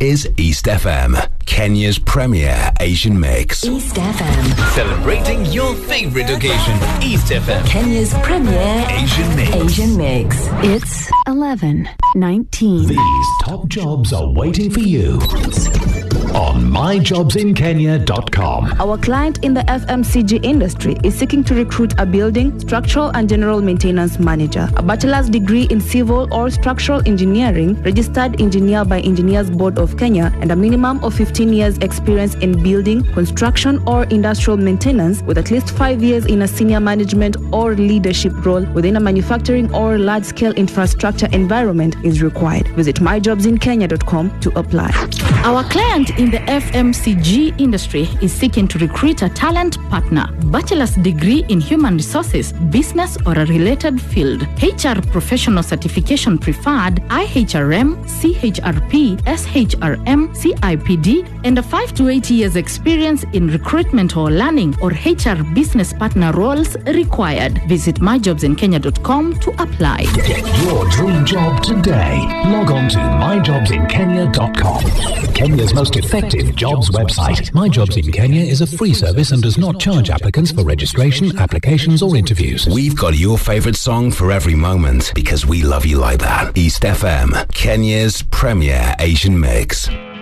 is East FM, Kenya's premier Asian mix. East FM. Celebrating your favorite occasion. East FM, Kenya's premier Asian mix. Asian mix. It's 11:19. These top jobs are waiting for you on myjobsinkenya.com. Our client in the FMCG industry is seeking to recruit a building, structural and general maintenance manager, a bachelor's degree in civil or structural engineering, registered engineer by Engineers Board of Kenya, and a minimum of 15 years experience in building, construction or industrial maintenance with at least 5 years in a senior management or leadership role within a manufacturing or large-scale infrastructure environment is required. Visit myjobsinkenya.com to apply. Our client in the FMCG industry is seeking to recruit a talent partner, bachelor's degree in human resources, business or a related field, HR professional certification preferred, IHRM, CHRP, SHRM, CIPD, and a 5 to 8 years experience in recruitment or learning or HR business partner roles required. Visit myjobsinkenya.com to apply. Get your dream job today. Log on to myjobsinkenya.com. Kenya's most effective jobs website. My Jobs in Kenya is a free service and does not charge applicants for registration, applications or interviews. We've got your favorite song for every moment because we love you like that. East FM, Kenya's premier Asian mix.